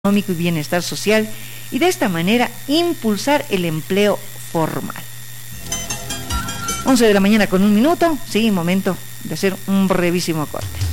económico y bienestar social y de esta manera impulsar el empleo formal. 11 de la mañana con 1 minuto, sí, momento de hacer un brevísimo corte.